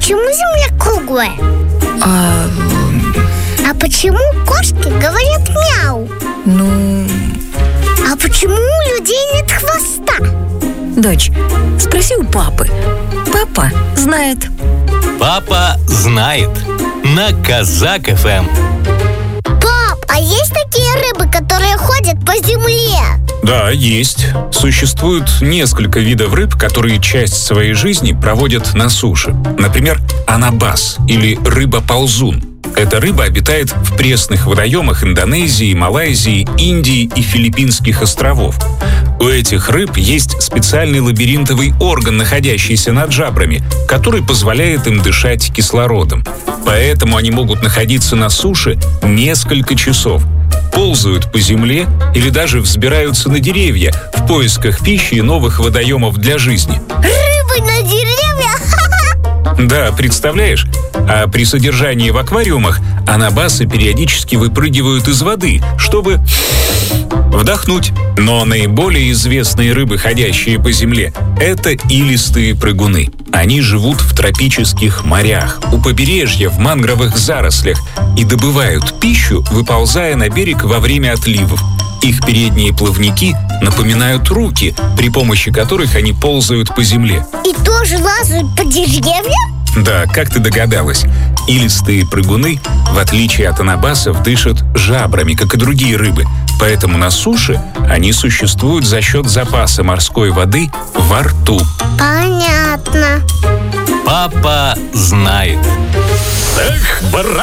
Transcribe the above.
почему Земля круглая? А почему кошки говорят мяу? А почему у людей нет хвоста? Дочь, спроси у папы. Папа знает. Папа знает. На Казак ФМ. Пап, а есть такие рыбы, которые ходят по земле? Да, есть. Существует несколько видов рыб, которые часть своей жизни проводят на суше. Например, анабас или рыба-ползун. Эта рыба обитает в пресных водоемах Индонезии, Малайзии, Индии и Филиппинских островов. У этих рыб есть специальный лабиринтовый орган, находящийся над жабрами, который позволяет им дышать кислородом. Поэтому они могут находиться на суше несколько часов, ползают по земле или даже взбираются на деревья в поисках пищи и новых водоемов для жизни. Рыбы на деревьях? Да, представляешь? А при содержании в аквариумах анабасы периодически выпрыгивают из воды, чтобы вдохнуть. Но наиболее известные рыбы, ходящие по земле, это илистые прыгуны. Они живут в тропических морях, у побережья, в мангровых зарослях и добывают пищу, выползая на берег во время отливов. Их передние плавники напоминают руки, при помощи которых они ползают по земле. И тоже лазают по деревьям? Да, как ты догадалась, илистые прыгуны, в отличие от анабасов, дышат жабрами, как и другие рыбы. Поэтому на суше они существуют за счет запаса морской воды во рту. Понятно. Папа знает. Эх,